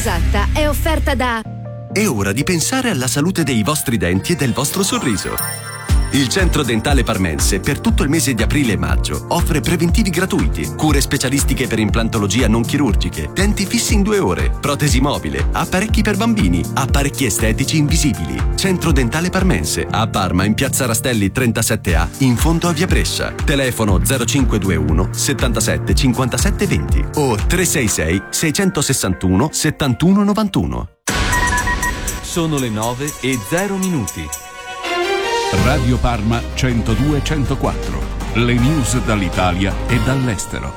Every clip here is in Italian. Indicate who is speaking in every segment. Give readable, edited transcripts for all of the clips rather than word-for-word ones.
Speaker 1: Esatta è offerta da...
Speaker 2: È ora di pensare alla salute dei vostri denti e del vostro sorriso. Il Centro Dentale Parmense per tutto il mese di aprile e maggio offre preventivi gratuiti, cure specialistiche per implantologia non chirurgiche, denti fissi in 2 ore, protesi mobile, apparecchi per bambini, apparecchi estetici invisibili. Centro Dentale Parmense a Parma in Piazza Rastelli 37A in fondo a Via Brescia. Telefono 0521 77 57 20 o 366 661 71 91.
Speaker 3: Sono le 9:0.
Speaker 4: Radio Parma 102-104. Le news dall'Italia e dall'estero.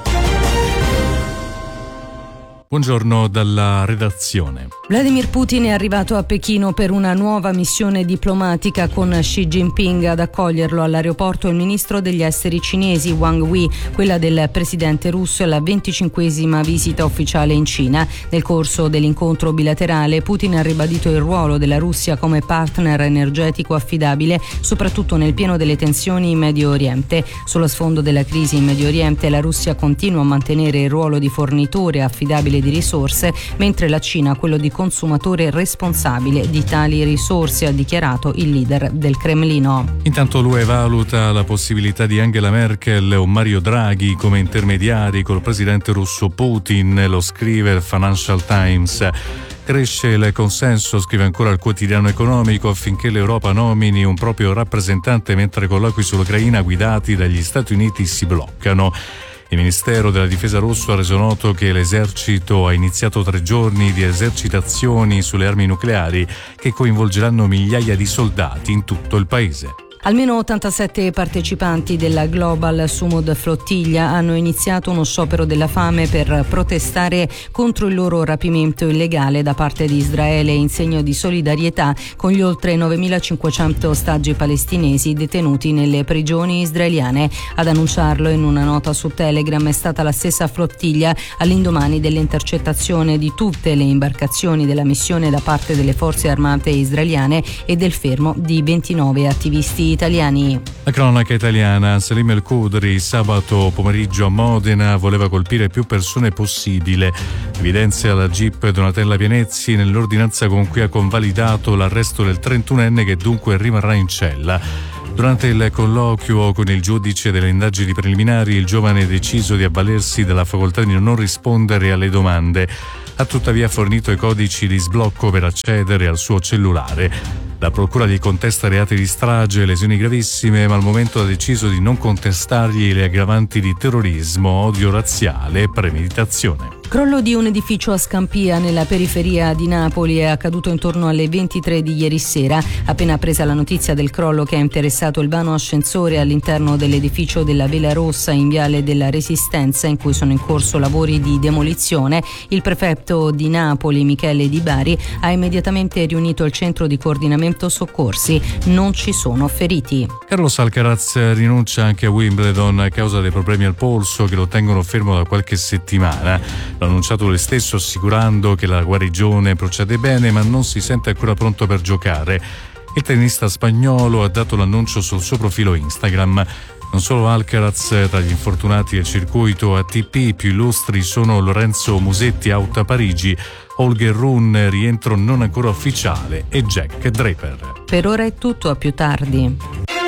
Speaker 5: Buongiorno dalla redazione.
Speaker 6: Vladimir Putin è arrivato a Pechino per una nuova missione diplomatica con Xi Jinping. Ad accoglierlo all'aeroporto il ministro degli esteri cinesi Wang Yi. Quella del presidente russo è la 25esima visita ufficiale in Cina. Nel corso dell'incontro bilaterale Putin ha ribadito il ruolo della Russia come partner energetico affidabile, soprattutto nel pieno delle tensioni in Medio Oriente. Sullo sfondo della crisi in Medio Oriente la Russia continua a mantenere il ruolo di fornitore affidabile di risorse, mentre la Cina quello di consumatore responsabile di tali risorse, ha dichiarato il leader del Cremlino.
Speaker 5: Intanto l'UE valuta la possibilità di Angela Merkel o Mario Draghi come intermediari col presidente russo Putin, lo scrive il Financial Times. Cresce il consenso, scrive ancora il quotidiano economico, affinché l'Europa nomini un proprio rappresentante, mentre colloqui sull'Ucraina guidati dagli Stati Uniti si bloccano. Il Ministero della Difesa russo ha reso noto che l'esercito ha iniziato 3 giorni di esercitazioni sulle armi nucleari che coinvolgeranno migliaia di soldati in tutto il paese.
Speaker 6: Almeno 87 partecipanti della Global Sumud Flottiglia hanno iniziato uno sciopero della fame per protestare contro il loro rapimento illegale da parte di Israele, in segno di solidarietà con gli oltre 9.500 ostaggi palestinesi detenuti nelle prigioni israeliane. Ad annunciarlo in una nota su Telegram è stata la stessa flottiglia all'indomani dell'intercettazione di tutte le imbarcazioni della missione da parte delle forze armate israeliane e del fermo di 29 attivisti italiani.
Speaker 5: La cronaca italiana. Salim El Khudri sabato pomeriggio a Modena voleva colpire più persone possibile. Evidenzia la GIP Donatella Pianezzi nell'ordinanza con cui ha convalidato l'arresto del 31enne, che dunque rimarrà in cella. Durante il colloquio con il giudice delle indagini preliminari, il giovane ha deciso di avvalersi della facoltà di non rispondere alle domande. Ha tuttavia fornito i codici di sblocco per accedere al suo cellulare. La procura gli contesta reati di strage e lesioni gravissime, ma al momento ha deciso di non contestargli le aggravanti di terrorismo, odio razziale e premeditazione.
Speaker 6: Crollo di un edificio a Scampia, nella periferia di Napoli, è accaduto intorno alle 23 di ieri sera. Appena presa la notizia del crollo che ha interessato il vano ascensore all'interno dell'edificio della Vela Rossa in Viale della Resistenza, in cui sono in corso lavori di demolizione, il prefetto di Napoli, Michele Di Bari, ha immediatamente riunito il centro di coordinamento soccorsi. Non ci sono feriti.
Speaker 5: Carlos Alcaraz rinuncia anche a Wimbledon a causa dei problemi al polso che lo tengono fermo da qualche settimana. L'ha annunciato lui stesso, assicurando che la guarigione procede bene, ma non si sente ancora pronto per giocare. Il tennista spagnolo ha dato l'annuncio sul suo profilo Instagram. Non solo Alcaraz, tra gli infortunati del circuito ATP, i più illustri sono Lorenzo Musetti out a Parigi, Holger Rune rientro non ancora ufficiale e Jack Draper.
Speaker 6: Per ora è tutto, a più tardi.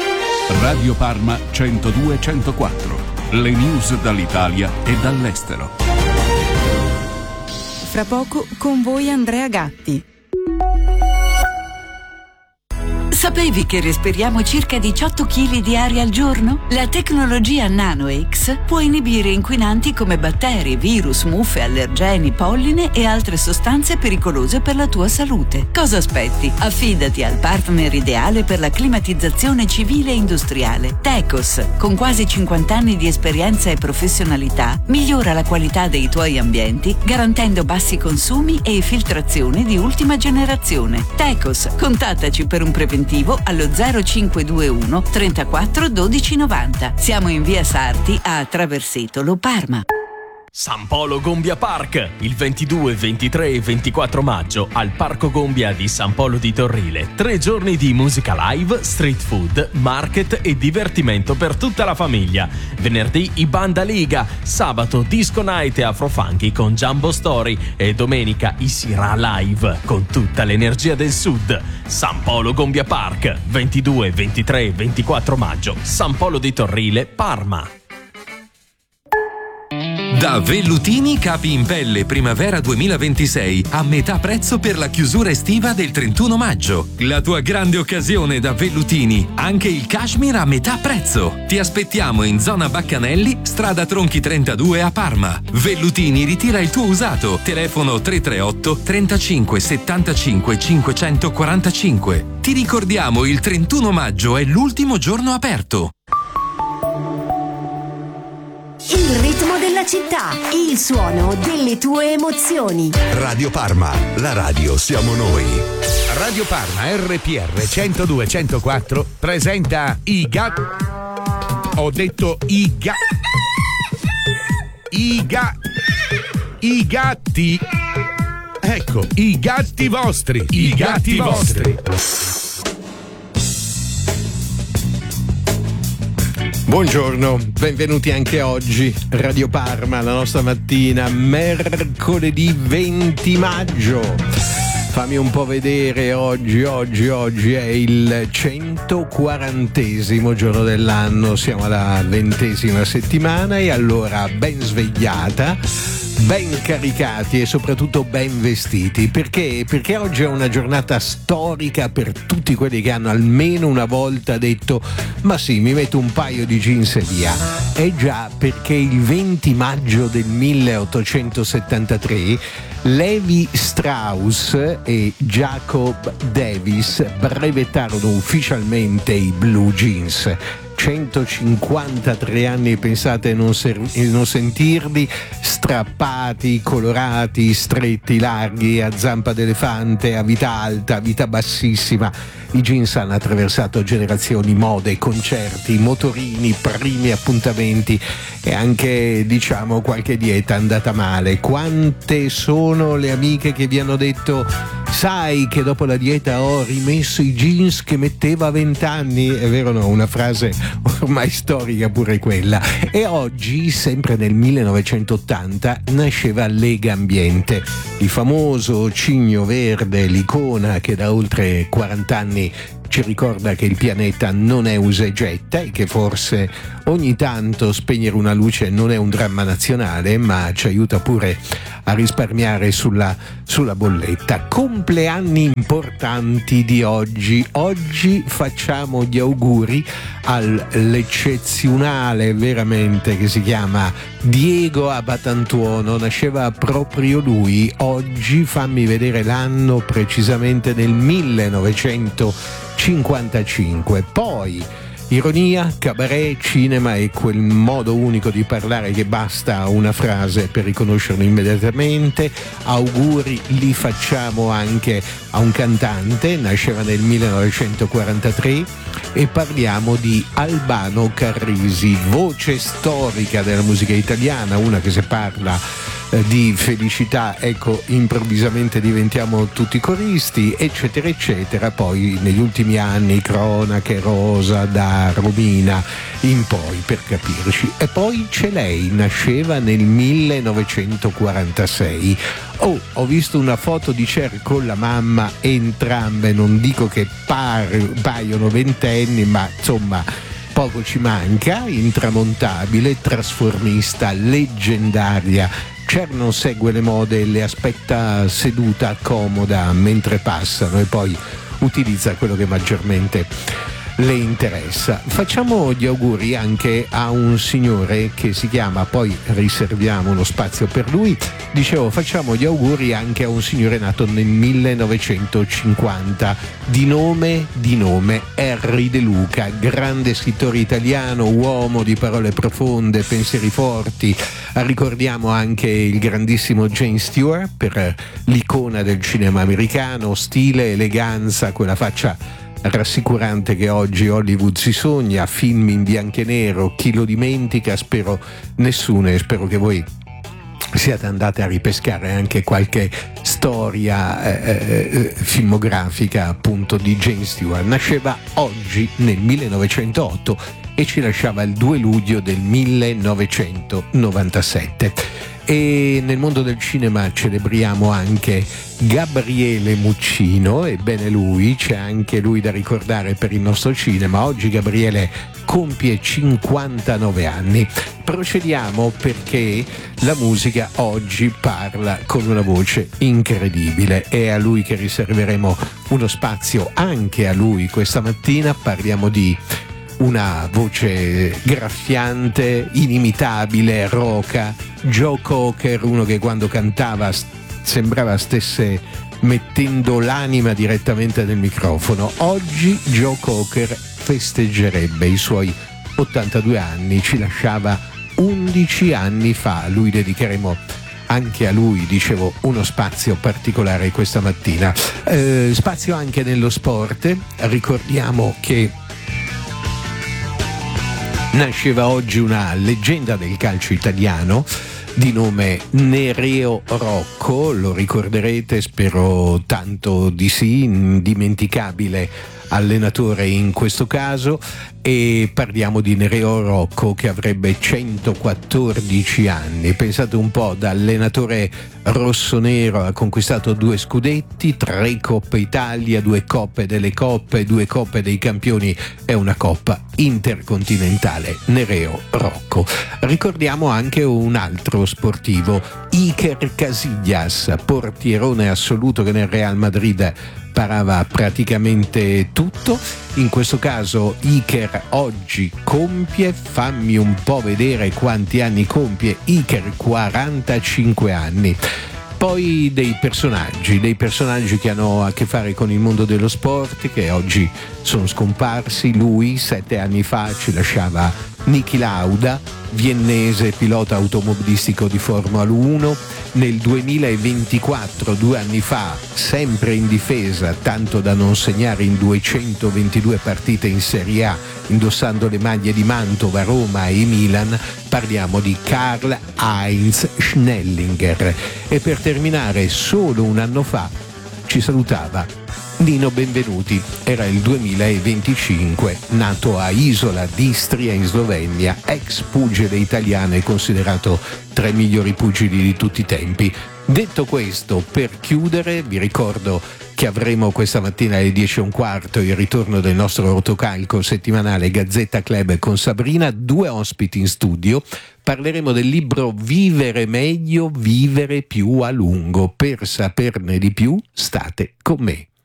Speaker 4: Radio Parma 102-104. Le news dall'Italia e dall'estero.
Speaker 7: Fra poco con voi Andrea Gatti.
Speaker 8: Sapevi che respiriamo circa 18 kg di aria al giorno? La tecnologia NanoX può inibire inquinanti come batteri, virus, muffe, allergeni, polline e altre sostanze pericolose per la tua salute. Cosa aspetti? Affidati al partner ideale per la climatizzazione civile e industriale. Tecos, con quasi 50 anni di esperienza e professionalità, migliora la qualità dei tuoi ambienti garantendo bassi consumi e filtrazione di ultima generazione. Tecos, contattaci per un preventivo allo 0521 34 12 90. Siamo in via Sarti a Traversetolo, Parma.
Speaker 1: San Polo Gombia Park, il 22, 23 e 24 maggio al Parco Gombia di San Polo di Torrile. 3 giorni di musica live, street food, market e divertimento per tutta la famiglia. Venerdì i Banda Liga, sabato Disco Night e Afro Funky con Jumbo Story e domenica i Sira Live con tutta l'energia del sud. San Polo Gombia Park, 22, 23 e 24 maggio, San Polo di Torrile, Parma.
Speaker 9: Da Vellutini capi in pelle primavera 2026 a metà prezzo per la chiusura estiva del 31 maggio. La tua grande occasione da Vellutini, anche il cashmere a metà prezzo. Ti aspettiamo in zona Baccanelli, strada Tronchi 32 a Parma. Vellutini ritira il tuo usato. Telefono 338 35 75 545. Ti ricordiamo, il 31 maggio è l'ultimo giorno aperto.
Speaker 10: Il ritmo della città, il suono delle tue emozioni.
Speaker 11: Radio Parma, la radio siamo noi.
Speaker 12: Radio Parma RPR 102-104 presenta i gatti. Ho detto i gatti. Ecco, i gatti vostri. I gatti vostri.
Speaker 13: Buongiorno, benvenuti anche oggi. Radio Parma, la nostra mattina, mercoledì 20 maggio. Fammi un po' vedere, oggi è il 140° giorno dell'anno, siamo alla 20ª settimana e allora ben svegliata, ben caricati e soprattutto ben vestiti. Perché oggi è una giornata storica per tutti quelli che hanno almeno una volta detto ma sì, mi metto un paio di jeans e via. E già, perché il 20 maggio del 1873 Levi Strauss e Jacob Davis brevettarono ufficialmente i blue jeans. 153 anni, pensate, non sentirli, strappati, colorati, stretti, larghi, a zampa d'elefante, a vita alta, a vita bassissima. I jeans hanno attraversato generazioni, mode, concerti, motorini, primi appuntamenti e anche, diciamo, qualche dieta andata male. Quante sono le amiche che vi hanno detto sai che dopo la dieta ho rimesso i jeans che mettevo a 20 anni? È vero, no? Una frase ormai storica pure quella. E oggi, sempre nel 1980, nasceva Lega Ambiente, il famoso cigno verde, l'icona che da oltre 40 anni ci ricorda che il pianeta non è usa e getta e che forse ogni tanto spegnere una luce non è un dramma nazionale, ma ci aiuta pure a risparmiare sulla bolletta. Compleanni importanti di oggi. Oggi facciamo gli auguri all'eccezionale, veramente, che si chiama Diego Abatantuono. Nasceva proprio lui. Oggi, fammi vedere l'anno, precisamente nel 1955. Poi ironia, cabaret, cinema e quel modo unico di parlare che basta una frase per riconoscerlo immediatamente. Auguri li facciamo anche a un cantante, nasceva nel 1943 e parliamo di Albano Carrisi, voce storica della musica italiana, una che se parla di felicità, ecco, improvvisamente diventiamo tutti coristi, eccetera eccetera. Poi negli ultimi anni cronache rosa da Romina in poi, per capirci. E poi c'è lei, nasceva nel 1946. Ho visto una foto di Cher con la mamma, entrambe, non dico che paiono ventenni, ma insomma poco ci manca. Intramontabile, trasformista, leggendaria. Cher non segue le mode, le aspetta seduta, comoda mentre passano e poi utilizza quello che maggiormente le interessa. Facciamo gli auguri anche a un signore che si chiama, poi riserviamo uno spazio per lui, dicevo, facciamo gli auguri anche a un signore nato nel 1950, di nome Erri De Luca, grande scrittore italiano, uomo di parole profonde, pensieri forti. Ricordiamo anche il grandissimo James Stewart per l'icona del cinema americano, stile, eleganza, quella faccia rassicurante che oggi Hollywood si sogna, film in bianco e nero, chi lo dimentica? Spero nessuno, e spero che voi siate andate a ripescare anche qualche storia filmografica appunto di James Stewart. Nasceva oggi nel 1908 e ci lasciava il 2 luglio del 1997. E nel mondo del cinema celebriamo anche Gabriele Muccino, ebbene lui, c'è anche lui da ricordare per il nostro cinema. Oggi Gabriele compie 59 anni. Procediamo perché la musica oggi parla con una voce incredibile. È a lui che riserveremo uno spazio, anche a lui questa mattina. Parliamo di una voce graffiante, inimitabile, roca, Joe Cocker, uno che quando cantava sembrava stesse mettendo l'anima direttamente nel microfono. Oggi Joe Cocker festeggerebbe i suoi 82 anni, ci lasciava 11 anni fa. A lui dedicheremo anche a lui, dicevo, uno spazio particolare questa mattina. Spazio anche nello sport. Ricordiamo che nasceva oggi una leggenda del calcio italiano di nome Nereo Rocco, lo ricorderete, spero tanto di sì, indimenticabile allenatore in questo caso, e parliamo di Nereo Rocco che avrebbe 114 anni. Pensate un po', da allenatore rossonero ha conquistato 2 scudetti, 3 Coppe Italia, 2 Coppe delle Coppe, 2 Coppe dei Campioni e una Coppa Intercontinentale. Nereo Rocco. Ricordiamo anche un altro sportivo, Iker Casillas, portierone assoluto che nel Real Madrid parava praticamente tutto. In questo caso Iker oggi compie, fammi un po' vedere quanti anni compie Iker, 45 anni. Poi dei personaggi che hanno a che fare con il mondo dello sport, che oggi sono scomparsi. Lui 7 anni fa ci lasciava Niki Lauda, viennese, pilota automobilistico di Formula 1. Nel 2024, 2 anni fa, sempre in difesa, tanto da non segnare in 222 partite in Serie A, indossando le maglie di Mantova, Roma e Milan, parliamo di Karl-Heinz Schnellinger. E per terminare, solo un anno fa ci salutava Nino Benvenuti. Era il 2025, nato a Isola d'Istria in Slovenia, ex pugile italiano e considerato tra i migliori pugili di tutti i tempi. Detto questo, per chiudere vi ricordo che avremo questa mattina alle 10:15 il ritorno del nostro rotocalco settimanale Gazzetta Club con Sabrina, 2 ospiti in studio. Parleremo del libro Vivere meglio, vivere più a lungo. Per saperne di più, state con me.